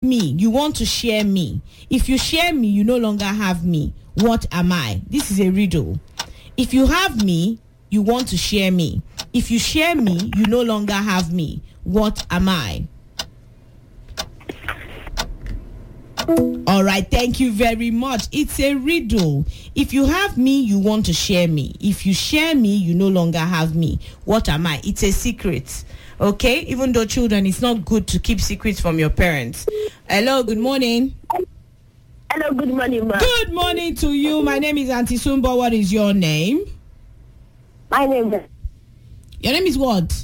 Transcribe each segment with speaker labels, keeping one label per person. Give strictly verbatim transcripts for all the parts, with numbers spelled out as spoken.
Speaker 1: me, you want to share me. If you share me, you no longer have me. What am I? This is a riddle. If you have me, you want to share me. If you share me, you no longer have me. What am I? All right, thank you very much. It's a riddle. If you have me, you want to share me. If you share me, you no longer have me. What am I? It's a secret. Okay? Even though children, it's not good to keep secrets from your parents. Hello, good morning.
Speaker 2: Hello, good morning, ma'am.
Speaker 1: Good morning to you. My name is Auntie Sumbo. What is your name?
Speaker 2: My name is...
Speaker 1: Your name is what?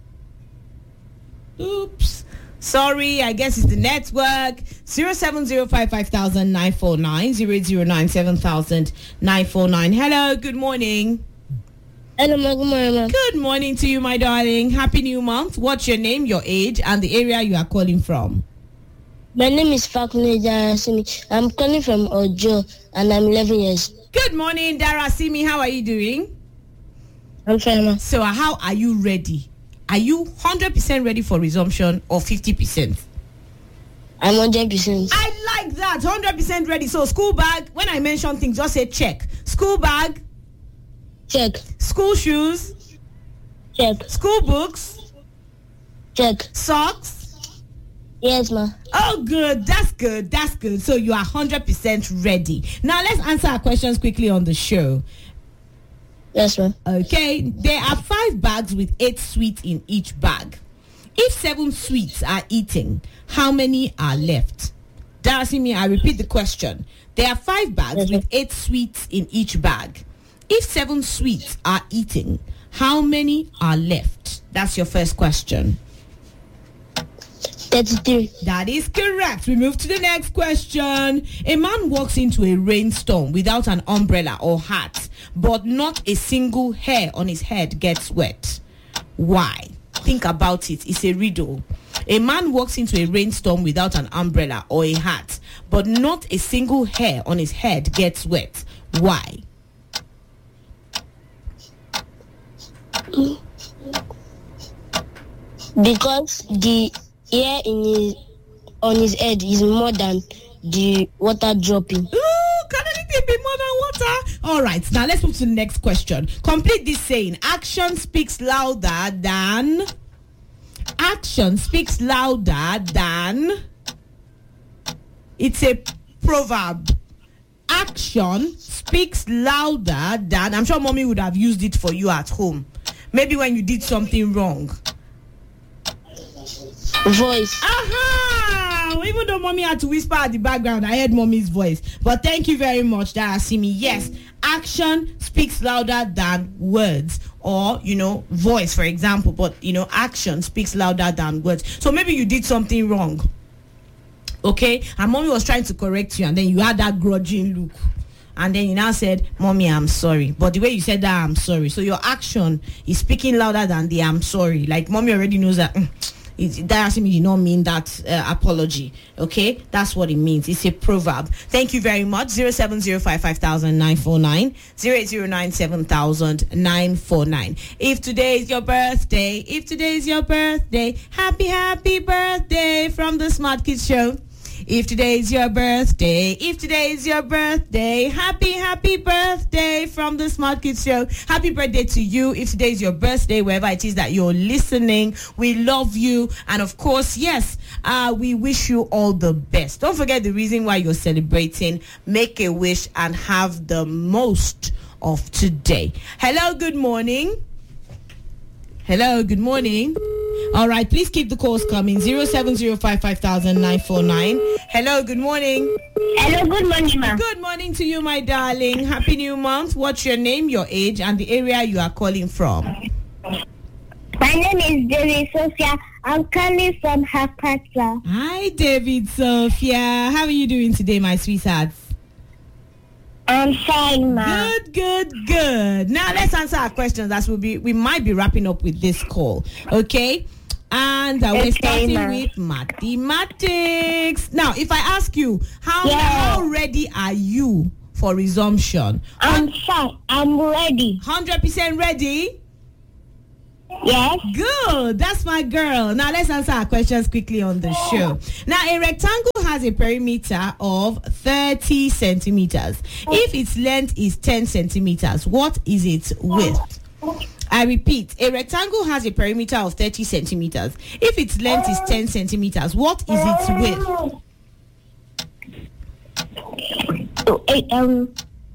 Speaker 1: Oops. Sorry, I guess it's the network. zero seven zero five five thousand nine four nine, zero eight zero nine seven thousand nine four nine. Hello, good morning.
Speaker 2: Hello, ma, good morning, ma'am.
Speaker 1: Good morning to you, my darling. Happy new month. What's your name, your age, and the area you are calling from?
Speaker 2: My name is Fakunle Darasimi. I'm calling from Ojo, and I'm eleven years.
Speaker 1: Good morning, Darasimi. How are you doing?
Speaker 2: I'm fine, ma'am.
Speaker 1: So, how are you ready? Are you one hundred percent ready for resumption or fifty percent?
Speaker 2: I'm one hundred percent.
Speaker 1: I like that. one hundred percent ready. So, school bag, when I mention things, just say check. School bag.
Speaker 2: Check.
Speaker 1: School shoes.
Speaker 2: Check.
Speaker 1: School books.
Speaker 2: Check.
Speaker 1: Socks.
Speaker 2: Yes, ma'am.
Speaker 1: Oh, good. That's good. That's good. So, you are one hundred percent ready. Now, let's answer our questions quickly on the show.
Speaker 2: Yes, ma'am.
Speaker 1: Okay, there are five bags with eight sweets in each bag. If seven sweets are eaten, how many are left? Darasimi, I repeat the question. There are five bags
Speaker 2: yes,
Speaker 1: with eight sweets in each bag. If seven sweets are eaten, how many are left? That's your first question.
Speaker 2: thirty-three.
Speaker 1: That is correct. We move to the next question. A man walks into a rainstorm without an umbrella or hat, but not a single hair on his head gets wet. Why? Think about it. It's a riddle. A man walks into a rainstorm without an umbrella or a hat, but not a single hair on his head gets wet. Why?
Speaker 2: Because the air in his, on his head is more than the water dropping.
Speaker 1: Ooh, can anything be more than water? All right, now let's move to the next question. Complete this saying. Action speaks louder than... Action speaks louder than... It's a proverb. Action speaks louder than... I'm sure mommy would have used it for you at home. Maybe when you did something wrong.
Speaker 2: Voice.
Speaker 1: Aha! Even though mommy had to whisper at the background, I heard mommy's voice. But thank you very much, Darasimi. Yes, action speaks louder than words. Or, you know, voice, for example. But, you know, action speaks louder than words. So maybe you did something wrong. Okay? And mommy was trying to correct you. And then you had that grudging look. And then you now said, Mommy, I'm sorry. But the way you said that, I'm sorry. So your action is speaking louder than the I'm sorry. Like, mommy already knows that... Mm, It, that actually did not mean that uh, apology. Okay, that's what it means. It's a proverb. Thank you very much. Zero seven zero five five thousand nine four nine, zero eight zero nine seven thousand nine four nine. If today is your birthday, if today is your birthday, happy happy birthday from the Smart Kids Show. If today is your birthday, if today is your birthday, happy, happy birthday from the Smart Kids Show. Happy birthday to you. If today is your birthday, wherever it is that you're listening, we love you. And of course, yes, uh, we wish you all the best. Don't forget the reason why you're celebrating. Make a wish and have the most of today. Hello, good morning. Hello, good morning. All right, please keep the calls coming. zero seven zero five five thousand nine four nine. Hello, good morning.
Speaker 2: Hello, good morning, ma'am.
Speaker 1: Good morning to you, my darling. Happy new month. What's your name, your age, and the area you are calling from?
Speaker 2: My name is David Sophia. I'm calling from Hakatla.
Speaker 1: Hi, David Sophia. How are you doing today, my sweethearts?
Speaker 2: I'm fine, ma'am.
Speaker 1: Good, good, good. Now let's answer our questions as we'll be, we might be wrapping up with this call. Okay? And uh, we're
Speaker 2: Okay,
Speaker 1: starting
Speaker 2: ma'am.
Speaker 1: with mathematics. Now, if I ask you, how,
Speaker 2: Yeah.
Speaker 1: how ready are you for resumption?
Speaker 2: I'm fine. I'm ready.
Speaker 1: one hundred percent ready?
Speaker 2: Yes.
Speaker 1: Good. That's my girl. Now let's answer our questions quickly on the show. Now a rectangle has a perimeter of thirty centimeters. If its length is ten centimeters, what is its width? I repeat, a rectangle has a perimeter of thirty centimeters. If its length is ten centimeters, what is its width?
Speaker 2: Oh, eh, um.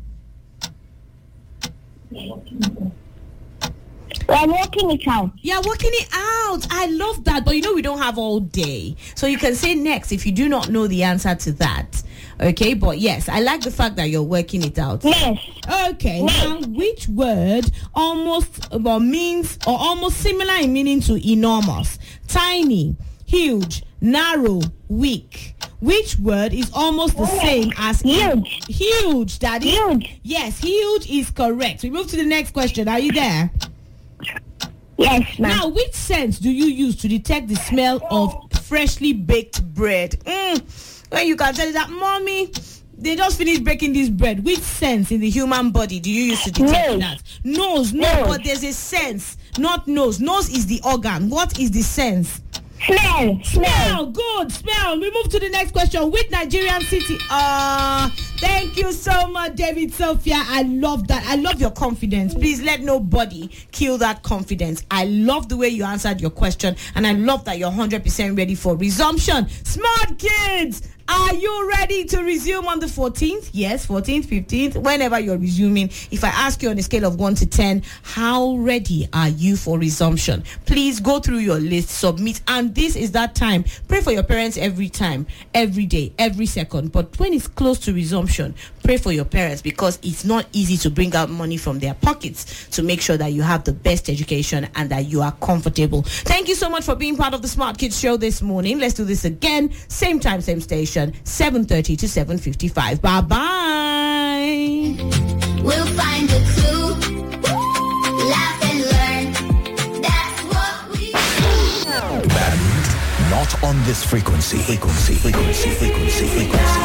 Speaker 2: We're working it out.
Speaker 1: Yeah, working it out. I love that. But you know, we don't have all day. So you can say next if you do not know the answer to that. Okay, but yes, I like the fact that you're working it out.
Speaker 2: Yes.
Speaker 1: Okay, now which word almost well, means or almost similar in meaning to enormous, tiny, huge, narrow, weak? Which word is almost the same as
Speaker 2: Huge.
Speaker 1: Huge, Daddy.
Speaker 2: Huge.
Speaker 1: Yes, huge is correct. We move to the next question. Are you there?
Speaker 2: Yes, ma'am.
Speaker 1: Now, which sense do you use to detect the smell of freshly baked bread? Mm. When you can tell that, mommy, they just finished baking this bread. Which sense in the human body do you use to detect
Speaker 2: Nose.
Speaker 1: that? Nose, no,
Speaker 2: Nose.
Speaker 1: but there's a sense, not nose. Nose is the organ. What is the sense?
Speaker 2: Smell. Smell.
Speaker 1: Smell, good, smell. We move to the next question. Which Nigerian city? Uh, thank you so much, David Sophia. I love that. I love your confidence. Please let nobody kill that confidence. I love the way you answered your question, and I love that you're one hundred percent ready for resumption. Smart kids, are you ready to resume on the fourteenth? Yes, fourteenth, fifteenth, whenever you're resuming. If I ask you on a scale of one to ten, how ready are you for resumption? Please go through your list, submit, and this is that time. Pray for your parents every time, every day, every second. But when it's close to resumption, pray for your parents, because it's not easy to bring out money from their pockets to make sure that you have the best education and that you are comfortable. Thank you so much for being part of the Smart Kids show this morning. Let's do this again. Same time, same station, seven thirty to seven fifty-five. Bye-bye.
Speaker 3: We'll find the clue. Laugh and learn. That's what we do.
Speaker 4: Band not on this frequency. Frequency, frequency, frequency, frequency.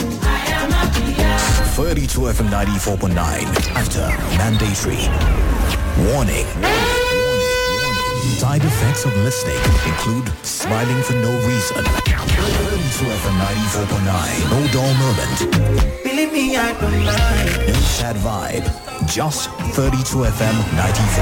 Speaker 4: thirty-two F M ninety-four point nine. After mandatory. Warning. Warning. Side effects of listening include smiling for no reason. thirty-two F M ninety-four point nine. No dull moment.
Speaker 5: Believe me, I don't mind.
Speaker 4: No sad vibe. Just thirty-two F M ninety-four.